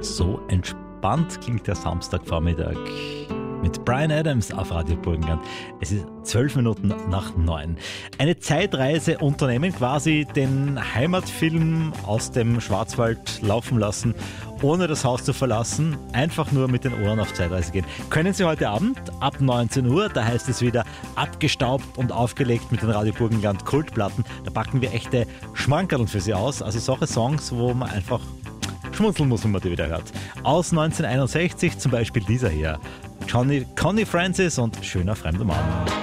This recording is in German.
So entspannt klingt der Samstagvormittag mit Bryan Adams auf Radio Burgenland. Es ist 12 Minuten nach 9. Eine Zeitreise unternehmen, quasi den Heimatfilm aus dem Schwarzwald laufen lassen, ohne das Haus zu verlassen, einfach nur mit den Ohren auf Zeitreise gehen. Können Sie heute Abend ab 19 Uhr, da heißt es wieder abgestaubt und aufgelegt mit den Radio Burgenland Kultplatten. Da packen wir echte Schmankerln für Sie aus, also solche Songs, wo man einfach schmunzeln muss, wenn man die wieder hört. Aus 1961 zum Beispiel dieser hier. Connie Francis und Schöner fremder Mann.